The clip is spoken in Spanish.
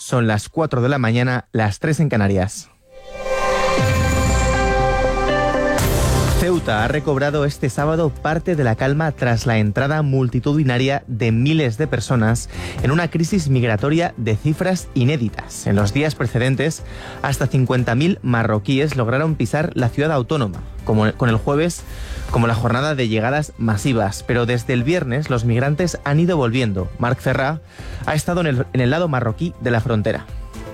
Son las 4 de la mañana, las 3 en Canarias. Ceuta ha recobrado este sábado parte de la calma tras la entrada multitudinaria de miles de personas en una crisis migratoria de cifras inéditas. En los días precedentes, hasta 50.000 marroquíes lograron pisar la ciudad autónoma, con el jueves como la jornada de llegadas masivas. Pero desde el viernes los migrantes han ido volviendo. Marc Ferrà ha estado en el lado marroquí de la frontera.